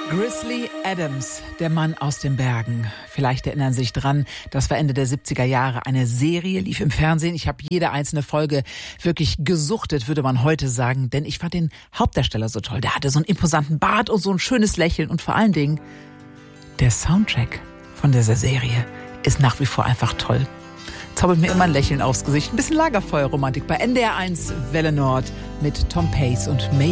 Grizzly Adams, der Mann aus den Bergen. Vielleicht erinnern Sie sich dran, das war Ende der 70er Jahre. Eine Serie lief im Fernsehen. Ich habe jede einzelne Folge wirklich gesuchtet, würde man heute sagen. Denn ich fand den Hauptdarsteller so toll. Der hatte so einen imposanten Bart und so ein schönes Lächeln. Und vor allen Dingen, der Soundtrack von dieser Serie ist nach wie vor einfach toll. Zaubert mir immer ein Lächeln aufs Gesicht. Ein bisschen Lagerfeuerromantik bei NDR 1 Welle Nord mit Tom Pace und May.